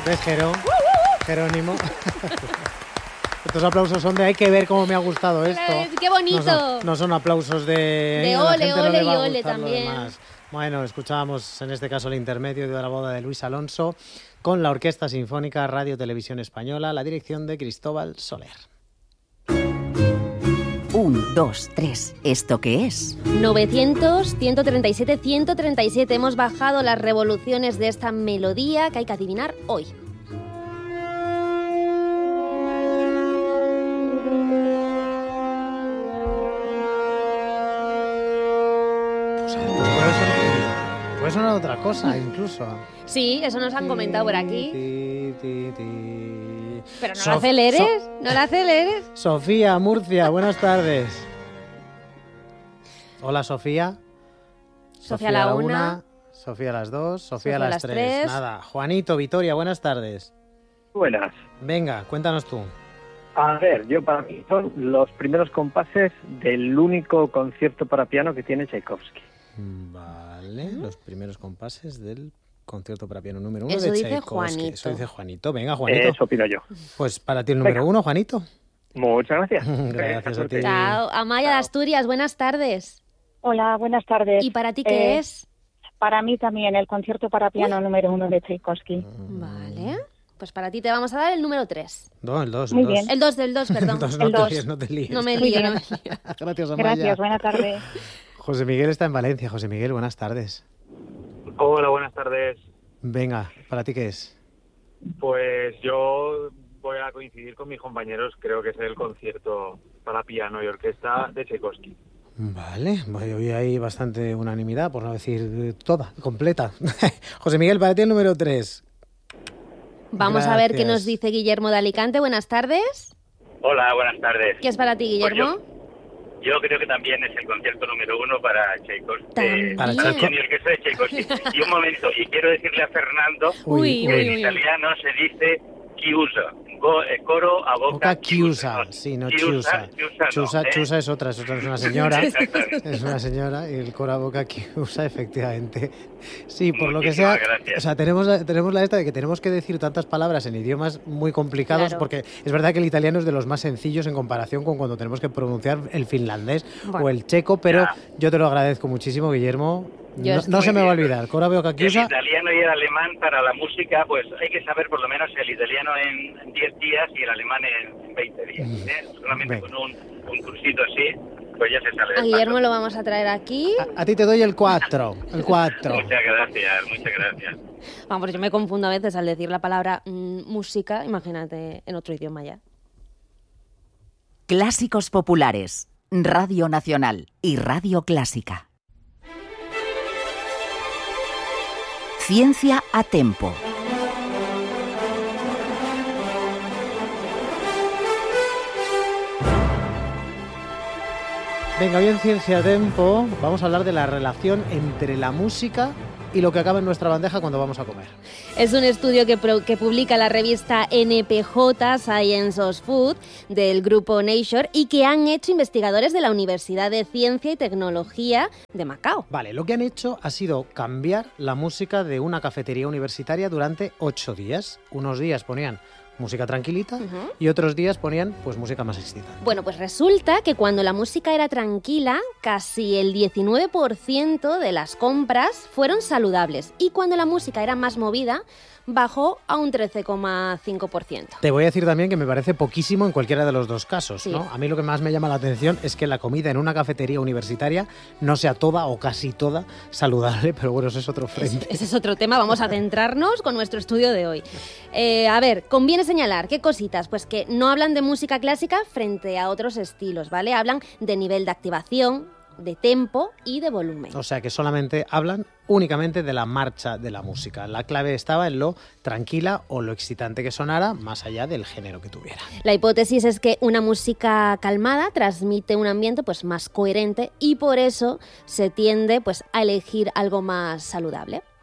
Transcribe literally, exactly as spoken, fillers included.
¿Ves, Jero? Jerónimo. Estos aplausos son de hay que ver cómo me ha gustado esto. ¡Qué bonito! No son, no son aplausos de... De a la ole, gente no ole le va y a ole gustar lo también. demás. Bueno, escuchábamos en este caso el intermedio de la boda de Luis Alonso con la Orquesta Sinfónica Radio Televisión Española, la dirección de Cristóbal Soler. Un, dos, tres. ¿Esto qué es? novecientos, ciento treinta y siete, ciento treinta y siete. Hemos bajado las revoluciones de esta melodía que hay que adivinar hoy. Puede sonar otra cosa, incluso. Sí, eso nos han comentado por aquí. Ti, ti, ti. Pero no Sof- la aceleres, So- no la aceleres. Sofía, Murcia, buenas tardes. Hola, Sofía. Sofía a la una. Sofía a las dos, Sofía, Sofía a las, tres. tres. Nada, Juanito, Vitoria, buenas tardes. Buenas. Venga, cuéntanos tú. A ver, yo para mí son los primeros compases del único concierto para piano que tiene Tchaikovsky. Vale, los primeros compases del concierto para piano número uno Eso de dice Tchaikovsky. Juanito. Eso dice Juanito. Venga, Juanito. Eso opino yo. Pues para ti el número Venga. uno, Juanito. Muchas gracias. Gracias a ti. Chao. Amaya de Chao. Asturias, buenas tardes. Hola, buenas tardes. ¿Y para ti qué Eh, es? Para mí también el concierto para piano número uno de Tchaikovsky. Vale. Pues para ti te vamos a dar el número tres. No, el dos. Muy el dos. bien. El dos del dos, perdón. El dos, El no te dos. líes, no te líes. No me Muy lío, bien. no me lío. Gracias, Amaya. Gracias, buena tarde. José Miguel está en Valencia. José Miguel, buenas tardes. Hola, buenas tardes. Venga, ¿para ti qué es? Pues yo voy a coincidir con mis compañeros, creo que es el concierto para piano y orquesta de Tchaikovsky. Vale, pues hoy hay bastante unanimidad, por no decir eh, toda, completa. José Miguel, para ti el número tres. Vamos a ver qué Gracias. nos dice Guillermo de Alicante. Buenas tardes. Hola, buenas tardes. ¿Qué es para ti, Guillermo? Pues yo, yo creo que también es el concierto número uno para Tchaikovsky. También. Para Tchaiko- Con mi orquesta de Tchaikovsky. Y un momento, y quiero decirle a Fernando Uy, que uy, en uy. italiano se dice chiusa, go- eh, coro a boca, Boca chiusa, ¿no? sí, no Chiusa, chiusa. chiusa no, Chusa, ¿eh? chusa es otra, es otra, es una señora. Exactamente. Es una señora y el coro a boca chiusa, efectivamente. Sí, por lo que sea, Muchísimas gracias. o sea, tenemos la, tenemos la esta de que tenemos que decir tantas palabras en idiomas muy complicados, Claro. porque es verdad que el italiano es de los más sencillos en comparación con cuando tenemos que pronunciar el finlandés Bueno. o el checo, pero Ya. yo te lo agradezco muchísimo, Guillermo. Yo No, estoy no se me va a bien. olvidar, coro a boca El chiusa. italiano y el alemán para la música, pues hay que saber por lo menos el italiano en diez días y el alemán en veinte días. ¿eh? Solamente Venga. con un, un cursito así, pues ya se sale A del Guillermo paso. lo vamos a traer aquí. A, a ti te doy el cuatro, el cuatro. Muchas gracias, muchas gracias. Vamos, yo me confundo a veces al decir la palabra mm, música. Imagínate en otro idioma ya. Clásicos populares. Radio Nacional y Radio Clásica. Ciencia a tempo. Venga, hoy en Ciencia Tempo vamos a hablar de la relación entre la música y lo que acaba en nuestra bandeja cuando vamos a comer. Es un estudio que, pro- que publica la revista N P J Science of Food del grupo Nature y que han hecho investigadores de la Universidad de Ciencia y Tecnología de Macao. Vale, lo que han hecho ha sido cambiar la música de una cafetería universitaria durante ocho días. Unos días ponían música tranquilita Ujú. y otros días ponían pues música más excitante. Bueno, pues resulta que cuando la música era tranquila, casi el diecinueve por ciento de las compras fueron saludables y cuando la música era más movida, bajó a un trece coma cinco por ciento. Te voy a decir también que me parece poquísimo en cualquiera de los dos casos, Sí. ¿no? A mí lo que más me llama la atención es que la comida en una cafetería universitaria no sea toda o casi toda saludable, pero bueno, eso es otro frente. Ese es otro tema, vamos a centrarnos con nuestro estudio de hoy. Eh, a ver, conviene señalar, ¿qué cositas? Pues que no hablan de música clásica frente a otros estilos, ¿vale? Hablan de nivel de activación, de tempo y de volumen. O sea que solamente hablan únicamente de la marcha de la música. La clave estaba en lo tranquila o lo excitante que sonara, más allá del género que tuviera. La hipótesis es que una música calmada transmite un ambiente pues, más coherente y por eso se tiende pues, a elegir algo más saludable.